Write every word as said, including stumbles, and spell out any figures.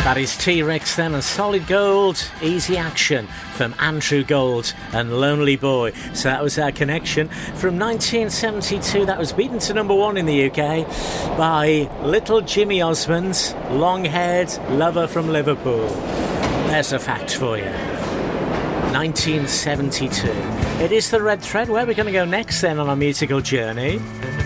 That is T-Rex then, and Solid Gold, Easy Action from Andrew Gold and Lonely Boy. So that was our connection from nineteen seventy-two. That was beaten to number one in the U K by Little Jimmy Osmond, long-haired lover from Liverpool. There's a fact for you. nineteen seventy-two. It is the Red Thread. Where are we going to go next then on our musical journey?